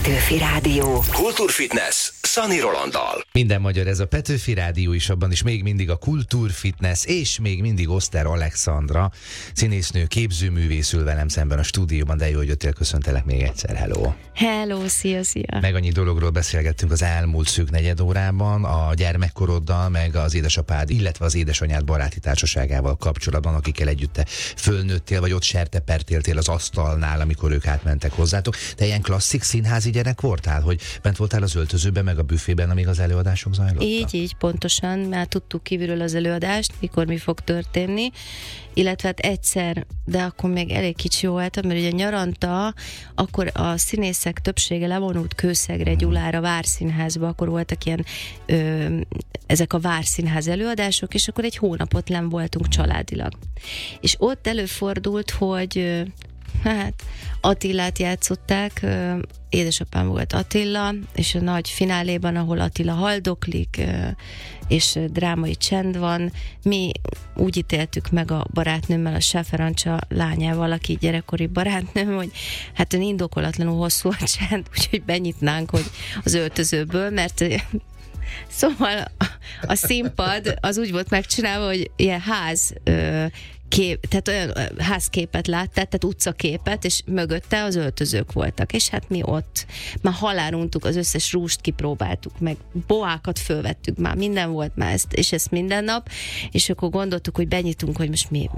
Petőfi Rádió. Kultúrfitness Szani Rolanddal. Minden magyar, ez a Petőfi Rádió is, abban is még mindig a Kultúrfitness, és még mindig Oszter Alexandra, színésznő, képzőművész ül velem szemben a stúdióban, de jó, hogy jöttél, köszöntelek még egyszer, hello. Hello, szia. Meg annyi dologról beszélgettünk az elmúlt szűk negyed órában, a gyermekkoroddal, meg az édesapád, illetve az édesanyád baráti társaságával kapcsolatban, akikkel együtt te fölnőttél, vagy ott sertepertéltél az asztalnál, amikor ők átmentek hozzátok. Te ilyen klasszik színházi gyerek voltál, hogy bent voltál az öltözőben, meg a büfében, amíg az előadások zajlottak? Így, pontosan, már tudtuk kívülről az előadást, mikor mi fog történni, illetve hát egyszer, de akkor még elég kicsi voltam, mert ugye nyaranta, akkor a színészek többsége levonult Kőszegre, Gyulára, Várszínházba, akkor voltak ilyen ezek a Várszínház előadások, és akkor egy hónapot lenn voltunk családilag. És ott előfordult, hogy Attilát játszották, édesapám volt Attila, és a nagy fináléban, ahol Attila haldoklik, és drámai csend van, mi úgy ítéltük meg a barátnőmmel, a Sáferancsa lányával, aki gyerekkori barátnőm, hogy hát indokolatlanul hosszú a csend, úgyhogy benyitnánk, hogy az öltözőből, mert szóval a színpad az úgy volt megcsinálva, hogy ilyen tehát olyan házképet láttál, tehát utcaképet, és mögötte az öltözők voltak, és hát mi ott már haláluntuk, az összes rúst kipróbáltuk, meg boákat fölvettük, már minden volt már és ezt minden nap, és akkor gondoltuk, hogy benyitunk, hogy most mi...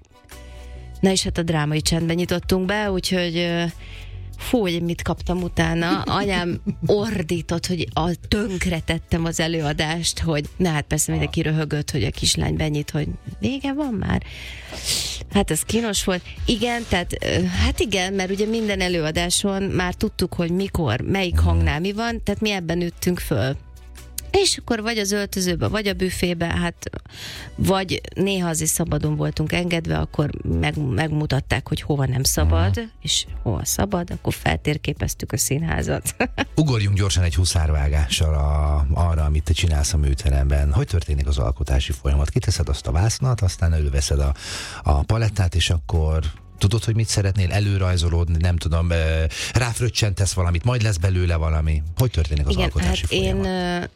Na és hát a drámai csendben nyitottunk be, úgyhogy hogy mit kaptam utána. Anyám ordított, hogy tönkretettem az előadást, hogy hát persze mindenki röhögött, hogy a kislány benyit, hogy vége van már. Hát ez kínos volt. Igen, tehát hát igen, mert ugye minden előadáson már tudtuk, hogy mikor, melyik hangnál mi van, tehát mi ebben üttünk föl. És akkor vagy az öltözőbe, vagy a büfébe, hát vagy néha azért szabadon voltunk engedve, akkor megmutatták, hogy hova nem szabad, és hova szabad, akkor feltérképeztük a színházat. Ugorjunk gyorsan egy huszárvágással arra, amit te csinálsz a műteremben. Hogy történik az alkotási folyamat? Kiteszed azt a vásznat, aztán előveszed a palettát, és akkor... Tudod, hogy mit szeretnél, előrajzolódni, nem tudom, ráfröccsentesz valamit, majd lesz belőle valami. Hogy történik az alkotási folyamat?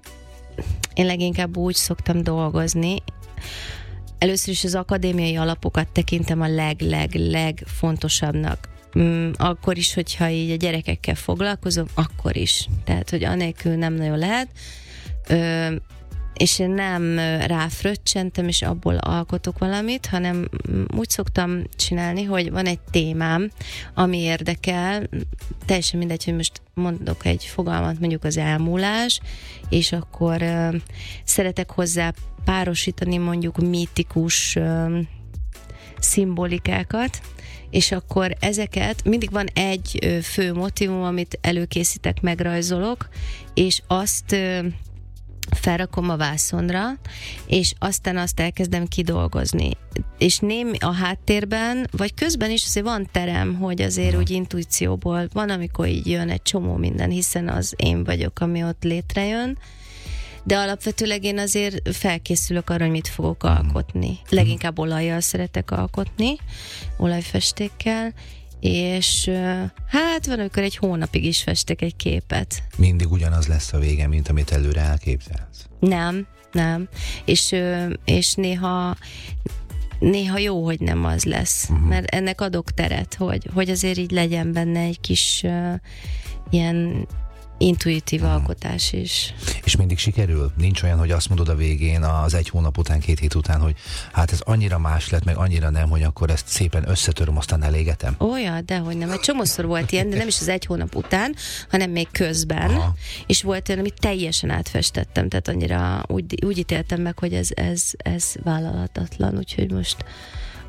Én leginkább úgy szoktam dolgozni. Először is az akadémiai alapokat tekintem a legfontosabbnak. Akkor is, hogyha így a gyerekekkel foglalkozom, akkor is. Tehát, hogy anélkül nem nagyon lehet. És én nem ráfröccsentem, és abból alkotok valamit, hanem úgy szoktam csinálni, hogy van egy témám, ami érdekel, teljesen mindegy, hogy most mondok egy fogalmat, mondjuk az elmúlás, és akkor szeretek hozzá párosítani mondjuk mítikus szimbolikákat, és akkor ezeket, mindig van egy fő motívum, amit előkészítek, megrajzolok, és azt felrakom a vászonra, és aztán azt elkezdem kidolgozni. És némi a háttérben, vagy közben is azért van terem, hogy azért úgy intuícióból van, amikor így jön egy csomó minden, hiszen az én vagyok, ami ott létrejön, de alapvetőleg én azért felkészülök arra, hogy mit fogok alkotni. Leginkább olajjal szeretek alkotni, olajfestékkel, és hát van, amikor egy hónapig is festek egy képet. Mindig ugyanaz lesz a vége, mint amit előre elképzelsz? Nem. És néha jó, hogy nem az lesz. Mert ennek adok teret, hogy azért így legyen benne egy kis ilyen intuitív alkotás is. És mindig sikerül? Nincs olyan, hogy azt mondod a végén, az egy hónap után, 2 hét után, hogy hát ez annyira más lett, meg annyira nem, hogy akkor ezt szépen összetöröm, aztán elégetem? Olyan, dehogy nem. Egy csomószor volt ilyen, de nem is az 1 hónap után, hanem még közben. Aha. És volt olyan, amit teljesen átfestettem, tehát annyira úgy ítéltem meg, hogy ez vállalhatatlan, úgyhogy most